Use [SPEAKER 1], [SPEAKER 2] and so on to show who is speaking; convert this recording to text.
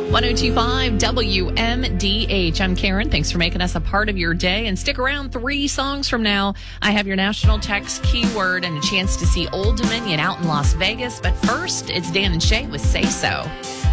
[SPEAKER 1] 1025 WMDH. I'm Karen. Thanks for making us a part of your day. And stick around. 3 songs from now, I have your national text keyword and a chance to see Old Dominion out in Las Vegas. But first, it's Dan and Shay with Say So.